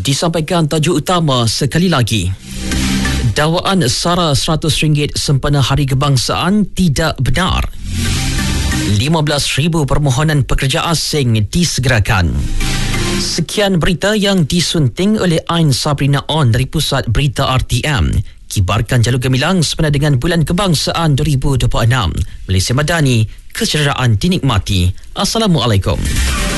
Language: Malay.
Disampaikan tajuk utama sekali lagi. Dakwaan sara RM100 sempena Hari Kebangsaan tidak benar. 15,000 permohonan pekerja asing disegerakan. Sekian berita yang disunting oleh Ain Sabrina On dari Pusat Berita RTM. Kibarkan jalur gemilang sempena dengan Bulan Kebangsaan 2026. Malaysia Madani, kecederaan dinikmati. Assalamualaikum.